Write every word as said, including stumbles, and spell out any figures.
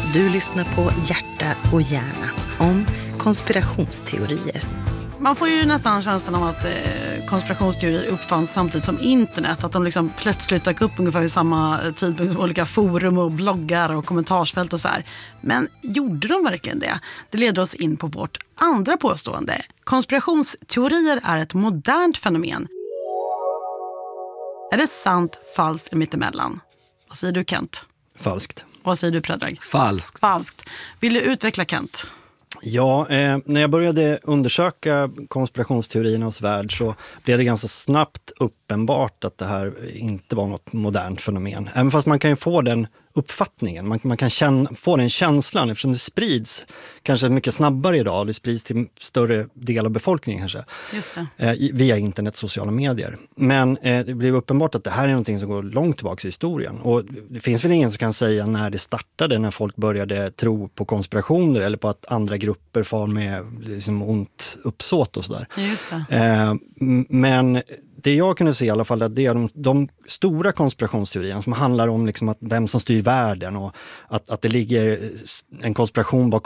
Du lyssnar på Hjärta och hjärna om konspirationsteorier. Man får ju nästan känslan av att eh, konspirationsteorier uppfanns samtidigt som internet. Att de liksom plötsligt dök upp ungefär vid samma tidpunkt som olika forum och bloggar och kommentarsfält och så här. Men gjorde de verkligen det? Det leder oss in på vårt andra påstående. Konspirationsteorier är ett modernt fenomen. Är det sant, falskt eller mittemellan? Vad säger du, Kent? Falskt. Vad säger du, Predrag? Falskt. Falskt. Vill du utveckla, Kent? Ja, eh, när jag började undersöka konspirationsteoriernas värld så blev det ganska snabbt uppenbart att det här inte var något modernt fenomen. Även fast man kan ju få den uppfattningen, man, man kan känna, få den känslan eftersom det sprids kanske mycket snabbare idag, det sprids till större del av befolkningen kanske. Just det. Eh, via internet, sociala medier. Men eh, det blev uppenbart att det här är någonting som går långt tillbaka i historien. Och det finns väl ingen som kan säga när det startade, när folk började tro på konspirationer eller på att andra grupper far med liksom ont uppsåt och sådär. Just det. Eh, men det jag kunde se i alla fall, att det är de, de stora konspirationsteorierna som handlar om liksom att vem som styr världen och att, att det ligger en konspiration bak,